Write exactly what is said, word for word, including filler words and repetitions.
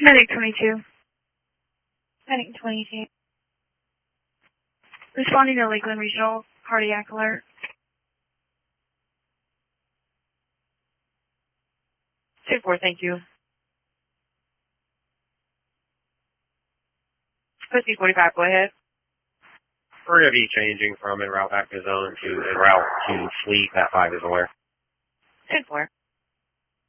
Medic twenty-two. Medic twenty-two. Responding to Lakeland Regional, cardiac alert. two four, thank you. fifty forty-five, go ahead. We're going to be changing from en route back to zone to en route to fleet. That five is aware. ten four.